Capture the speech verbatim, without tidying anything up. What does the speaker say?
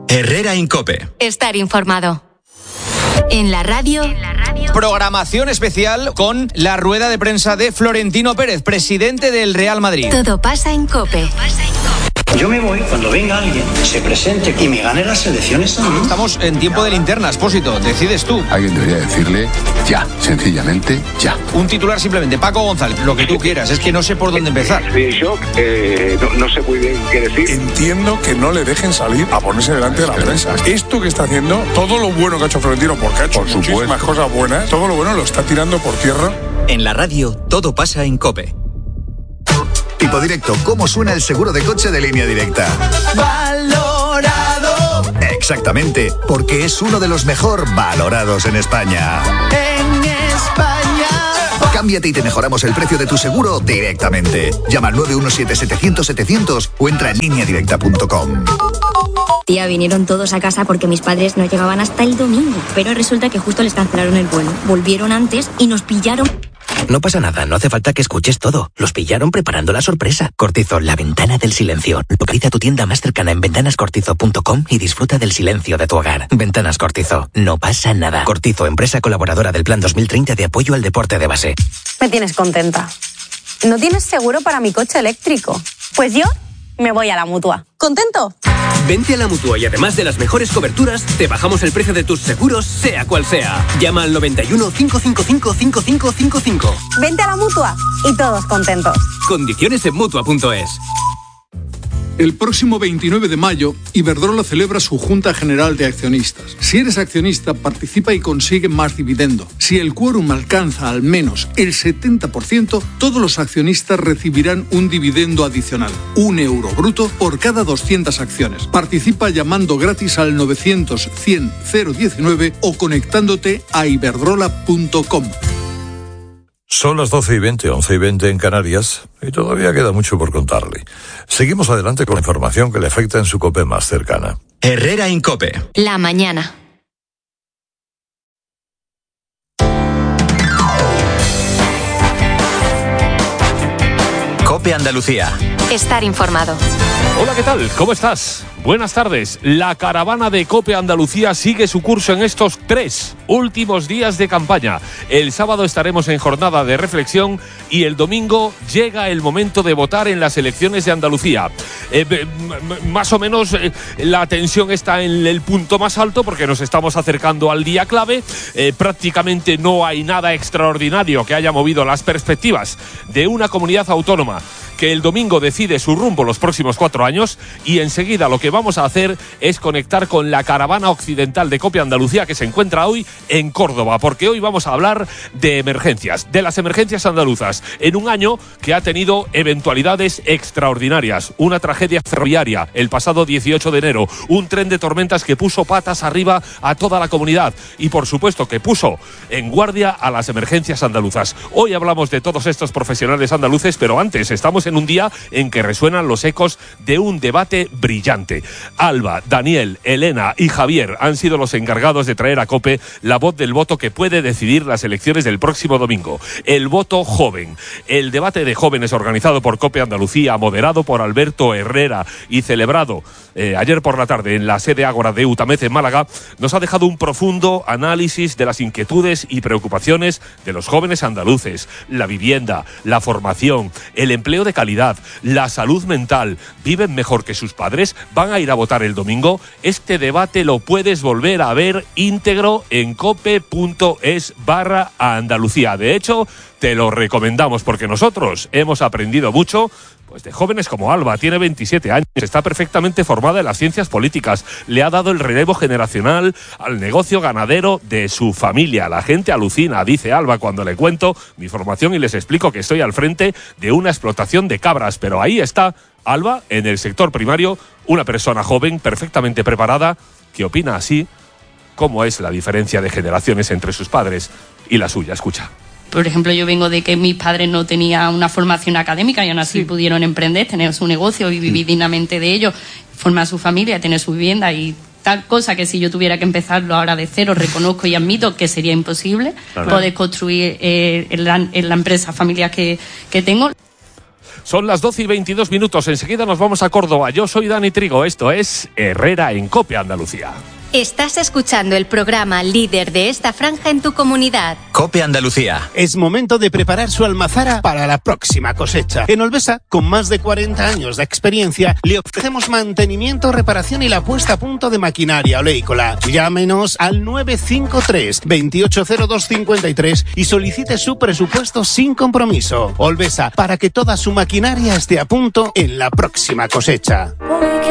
Herrera Incope. Estar informado. En la radio... En la radio... Programación especial con la rueda de prensa de Florentino Pérez, presidente del Real Madrid. Todo pasa en COPE. Todo pasa en COPE. Yo me voy cuando venga alguien, se presente y me gane las elecciones también. Estamos en tiempo de linterna, Expósito, decides tú. Alguien debería decirle ya, sencillamente ya. Un titular simplemente, Paco González, lo que tú quieras, es que no sé por dónde empezar. Estoy en shock, eh, no, no sé muy bien qué decir. Entiendo que no le dejen salir a ponerse delante de la prensa. Esto que está haciendo, todo lo bueno que ha hecho Florentino, porque ha hecho por muchísimas supuesto. cosas buenas, todo lo bueno lo está tirando por tierra. En la radio, todo pasa en COPE. Tipo Directo, ¿cómo suena el seguro de coche de Línea Directa? Valorado. Exactamente, porque es uno de los mejor valorados en España. En España. Cámbiate y te mejoramos el precio de tu seguro directamente. Llama al nueve uno siete, setecientos, setecientos o entra en línea directa punto com. Tía, vinieron todos a casa porque mis padres no llegaban hasta el domingo, pero resulta que justo les cancelaron el vuelo. Volvieron antes y nos pillaron... No pasa nada, no hace falta que escuches todo. Los pillaron preparando la sorpresa. Cortizo, la ventana del silencio. Localiza tu tienda más cercana en ventanas cortizo punto com y disfruta del silencio de tu hogar. Ventanas Cortizo, no pasa nada. Cortizo, empresa colaboradora del Plan dos mil treinta de apoyo al deporte de base. Me tienes contenta. ¿No tienes seguro para mi coche eléctrico? Pues yo me voy a la Mutua. ¿Contento? Vente a la Mutua y además de las mejores coberturas, te bajamos el precio de tus seguros, sea cual sea. Llama al noventa y uno, cinco cinco cinco, cinco cinco cinco cinco. Vente a la Mutua y todos contentos. Condiciones en Mutua punto es. El próximo veintinueve de mayo, Iberdrola celebra su Junta General de Accionistas. Si eres accionista, participa y consigue más dividendo. Si el quórum alcanza al menos el setenta por ciento, todos los accionistas recibirán un dividendo adicional, un euro bruto por cada doscientas acciones. Participa llamando gratis al novecientos, cien, cero diecinueve o conectándote a iberdrola punto com. Son las doce y veinte, once y veinte en Canarias, y todavía queda mucho por contarle. Seguimos adelante con la información que le afecta en su COPE más cercana. Herrera Incope. La mañana. COPE Andalucía. Estar informado. Hola, ¿qué tal? ¿Cómo estás? Buenas tardes. La caravana de COPE Andalucía sigue su curso en estos tres últimos días de campaña. El sábado estaremos en jornada de reflexión y el domingo llega el momento de votar en las elecciones de Andalucía. Eh, m- más o menos eh, la tensión está en el punto más alto porque nos estamos acercando al día clave. Eh, prácticamente no hay nada extraordinario que haya movido las perspectivas de una comunidad autónoma que el domingo decide su rumbo los próximos cuatro años, y enseguida lo que vamos a hacer es conectar con la caravana occidental de COPE Andalucía que se encuentra hoy en Córdoba, porque hoy vamos a hablar de emergencias, de las emergencias andaluzas, en un año que ha tenido eventualidades extraordinarias. Una tragedia ferroviaria el pasado dieciocho de enero, un tren de tormentas que puso patas arriba a toda la comunidad y por supuesto que puso en guardia a las emergencias andaluzas. Hoy hablamos de todos estos profesionales andaluces, pero antes estamos en un día en que resuenan los ecos de un debate brillante. Alba, Daniel, Elena y Javier han sido los encargados de traer a COPE la voz del voto que puede decidir las elecciones del próximo domingo. El voto joven. El debate de jóvenes organizado por COPE Andalucía, moderado por Alberto Herrera y celebrado eh, ayer por la tarde en la sede Ágora de Utamez en Málaga, nos ha dejado un profundo análisis de las inquietudes y preocupaciones de los jóvenes andaluces. La vivienda, la formación, el empleo de calidad, la salud mental. ¿Viven mejor que sus padres? ¿Van a ir a votar el domingo? Este debate lo puedes volver a ver íntegro en cope punto es barra Andalucía. De hecho, te lo recomendamos porque nosotros hemos aprendido mucho pues de jóvenes como Alba. Tiene veintisiete años, está perfectamente formada en las ciencias políticas, le ha dado el relevo generacional al negocio ganadero de su familia. La gente alucina, dice Alba, cuando le cuento mi formación y les explico que estoy al frente de una explotación de cabras, pero ahí está Alba, en el sector primario, una persona joven, perfectamente preparada, que opina así. ¿Cómo es la diferencia de generaciones entre sus padres y la suya? Escucha. Por ejemplo, yo vengo de que mis padres no tenían una formación académica y aún así sí. pudieron emprender, tener su negocio y vivir mm. dignamente de ello, formar su familia, tener su vivienda y tal cosa que si yo tuviera que empezarlo ahora de cero, reconozco y admito que sería imposible claro. poder construir eh, en, la, en la empresa familiar que, que tengo. Son las doce y veintidós minutos. Enseguida nos vamos a Córdoba. Yo soy Dani Trigo. Esto es Herrera en COPE Andalucía. Estás escuchando el programa líder de esta franja en tu comunidad. COPE Andalucía. Es momento de preparar su almazara para la próxima cosecha. En Olvesa, con más de cuarenta años de experiencia, le ofrecemos mantenimiento, reparación y la puesta a punto de maquinaria oleícola. Llámenos al nueve cinco tres, veintiocho cero dos cincuenta y tres y solicite su presupuesto sin compromiso. Olvesa, para que toda su maquinaria esté a punto en la próxima cosecha.